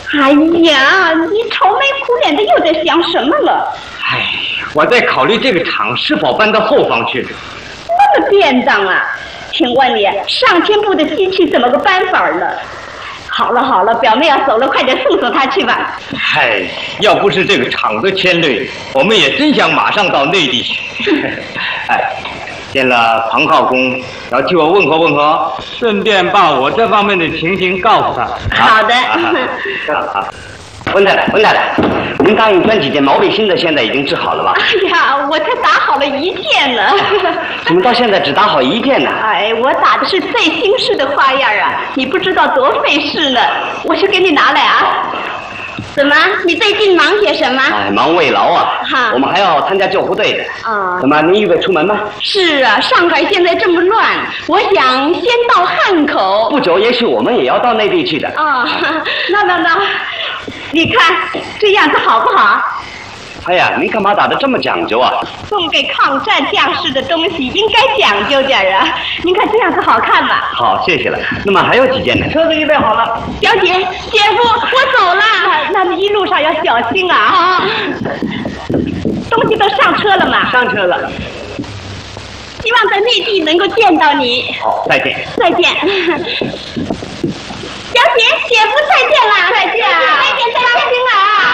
哎呀，你愁眉苦脸的又在想什么了？ 哎，我在考虑这个厂是否搬到后方去。 那么便当啊？请问你上千部的机器怎么个搬法呢？好了，表妹要走了，快点送送她去吧。 嗨，要不是这个厂子牵累，我们也真想马上到内地去。哎，见了庞浩公，要替我问候问候，顺便把我这方面的情形告诉他。 好的。 好。温太太，您答应捐几件毛背心的，现在已经治好了吧？ 哎呀，我才打好了1件呢。 怎么到现在只打好1件呢？ 哎，我打的是最新式的花样啊，你不知道多费事呢。我去给你拿来啊。怎么？你最近忙些什么？ 哎，忙慰劳啊。哈，我们还要参加救护队的。 啊。 怎么？您预备出门吗？ 是啊，上海现在这么乱，我想先到汉口。 不久，也许我们也要到内地去的。 啊，那，你看这样子好不好？ 哎呀，您干嘛打得这么讲究啊？ 送给抗战将士的东西应该讲究点啊！您看这样子好看吗？ 好，谢谢了。那么还有几件呢？车子预备好了。 小姐，姐夫，我走了。那么一路上要小心啊！啊，东西都上车了吗？ 上车了。 希望在内地能够见到你。 好，再见。 再见。小姐，姐夫再见啦！再见啊！再见。